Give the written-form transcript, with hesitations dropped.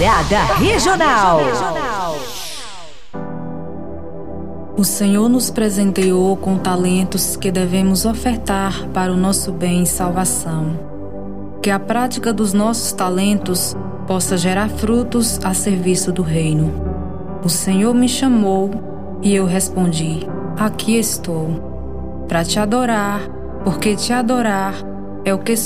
Morada Regional. O Senhor nos presenteou com talentos que devemos ofertar para o nosso bem e salvação. Que a prática dos nossos talentos possa gerar frutos a serviço do reino. O Senhor me chamou e eu respondi: aqui estou, para te adorar, porque te adorar é o que